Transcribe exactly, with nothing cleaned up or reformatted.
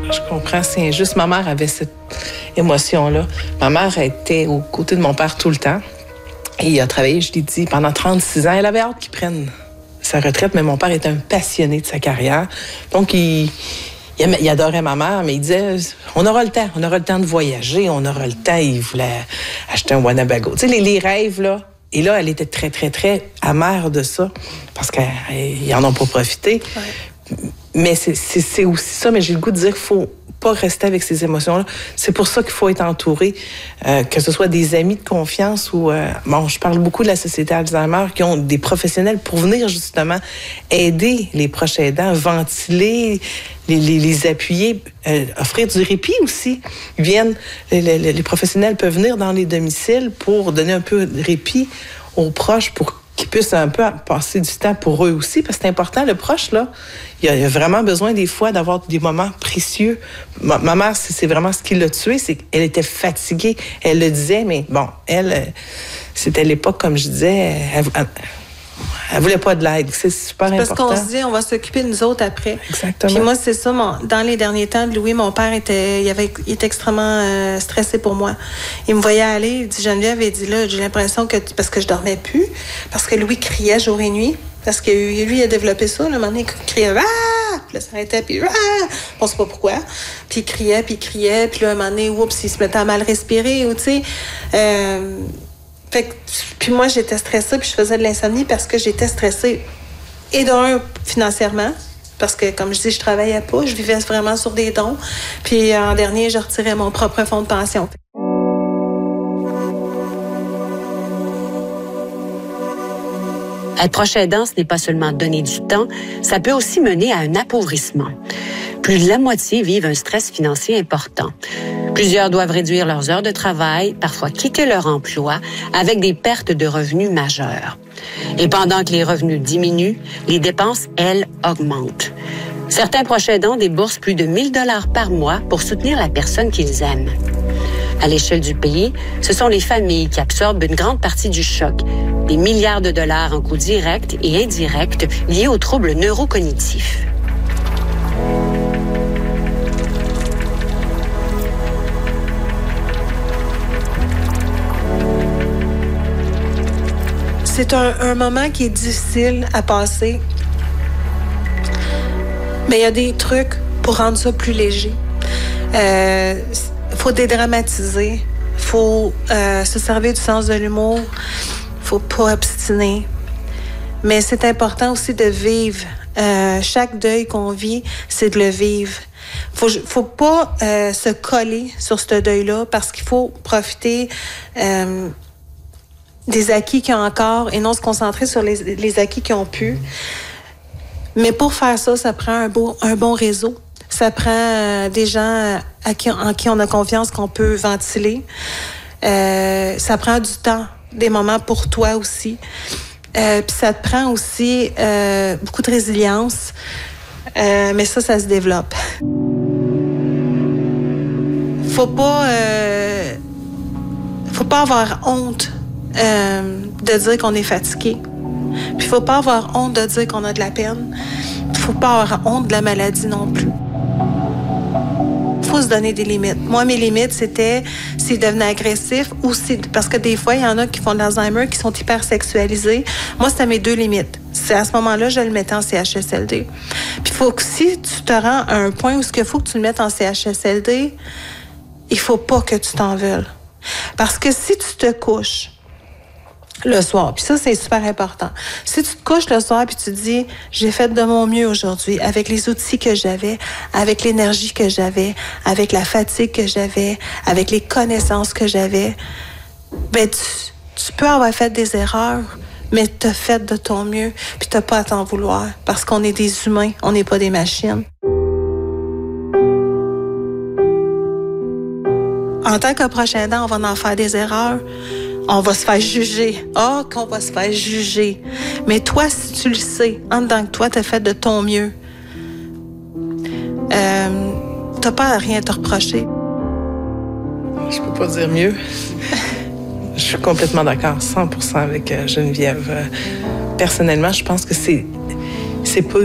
Je comprends, c'est injuste. Ma mère avait cette émotion-là. Ma mère était aux côtés de mon père tout le temps. Et il a travaillé, je l'ai dit, pendant trente-six ans. Elle avait hâte qu'il prenne sa retraite, mais mon père était un passionné de sa carrière. Donc, il, il, il adorait ma mère, mais il disait, on aura le temps, on aura le temps de voyager, on aura le temps. Il voulait acheter un Winnebago. Tu sais, les, les rêves, là. Et là, elle était très, très, très amère de ça, parce qu'ils n'en ont pas profité. Ouais. Mais c'est, c'est, c'est aussi ça, mais j'ai le goût de dire qu'il faut pas rester avec ces émotions-là. C'est pour ça qu'il faut être entouré, euh, que ce soit des amis de confiance ou... Euh, bon, je parle beaucoup de la Société Alzheimer, qui ont des professionnels pour venir justement aider les proches aidants, ventiler, les, les, les appuyer, euh, offrir du répit aussi. Ils viennent, les, les, les professionnels peuvent venir dans les domiciles pour donner un peu de répit aux proches, pour qu'ils puissent un peu passer du temps pour eux aussi, parce que c'est important, le proche, là, il a, il a vraiment besoin des fois d'avoir des moments précieux. Ma, ma mère, c'est, c'est vraiment ce qui l'a tuée, c'est qu'elle était fatiguée, elle le disait, mais bon, elle, c'était l'époque, comme je disais, elle, elle, elle voulait pas de l'aide, c'est super parce important. Parce qu'on se dit, on va s'occuper de nous autres après. Exactement. Puis moi, c'est ça, mon, dans les derniers temps de Louis, mon père était, il avait, il était extrêmement euh, stressé pour moi. Il me voyait aller, il dit, Geneviève, il dit, là, j'ai l'impression que, parce que je dormais plus, parce que Louis criait jour et nuit, parce que lui, il a développé ça, là, un moment donné, il criait, ah! Puis là, ça arrêtait, puis ah! On sait pas pourquoi. Puis il criait, puis il criait, puis là, un moment donné, oups, il se mettait à mal respirer, ou tu sais, euh, fait que, puis moi, j'étais stressée, puis je faisais de l'insomnie parce que j'étais stressée. Et d'un, financièrement, parce que, comme je dis, je travaillais pas, je vivais vraiment sur des dons. Puis en dernier, je retirais mon propre fonds de pension. Être proche aidant, ce n'est pas seulement donner du temps, ça peut aussi mener à un appauvrissement. Plus de la moitié vivent un stress financier important. Plusieurs doivent réduire leurs heures de travail, parfois quitter leur emploi, avec des pertes de revenus majeures. Et pendant que les revenus diminuent, les dépenses, elles, augmentent. Certains proches aidants déboursent plus de mille dollars par mois pour soutenir la personne qu'ils aiment. À l'échelle du pays, ce sont les familles qui absorbent une grande partie du choc, des milliards de dollars en coûts directs et indirects liés aux troubles neurocognitifs. C'est un, un moment qui est difficile à passer, mais il y a des trucs pour rendre ça plus léger. Il euh, faut dédramatiser, il faut euh, se servir du sens de l'humour, il faut pas obstiner. Mais c'est important aussi de vivre. Euh, chaque deuil qu'on vit, c'est de le vivre. Faut, faut pas euh, se coller sur ce deuil-là parce qu'il faut profiter euh, des acquis qu'il y a encore et non se concentrer sur les, les acquis qui ont pu. Mais pour faire ça, ça prend un, beau, un bon réseau. Ça prend euh, des gens à qui, en qui on a confiance qu'on peut ventiler. Euh, ça prend du temps, des moments pour toi aussi. Euh, Puis ça te prend aussi euh, beaucoup de résilience. Euh, mais ça, ça se développe. Faut pas... Euh, faut pas avoir honte Euh, de dire qu'on est fatigué. Puis il faut pas avoir honte de dire qu'on a de la peine. Il faut pas avoir honte de la maladie non plus. Il faut se donner des limites. Moi, mes limites, c'était s'ils devenaient agressifs ou si, parce que des fois, il y en a qui font de l'Alzheimer, qui sont hyper sexualisés. Moi, c'était mes deux limites. C'est à ce moment-là, je le mettais en C H S L D. Puis il faut que si tu te rends à un point où il faut que tu le mettes en C H S L D, il faut pas que tu t'en veuilles. Parce que si tu te couches le soir, puis ça, c'est super important. Si tu te couches le soir puis tu te dis, j'ai fait de mon mieux aujourd'hui, avec les outils que j'avais, avec l'énergie que j'avais, avec la fatigue que j'avais, avec les connaissances que j'avais, ben tu, tu peux avoir fait des erreurs, mais t'as fait de ton mieux, puis t'as pas à t'en vouloir, parce qu'on est des humains, on n'est pas des machines. En tant que proche aidant, on va en faire des erreurs. On va se faire juger. Ah, oh, qu'on va se faire juger. Mais toi, si tu le sais, en dedans que toi, t'as fait de ton mieux, euh, t'as pas à rien te reprocher. Je peux pas dire mieux. Je suis complètement d'accord, cent pour cent avec Geneviève. Personnellement, je pense que c'est, c'est pas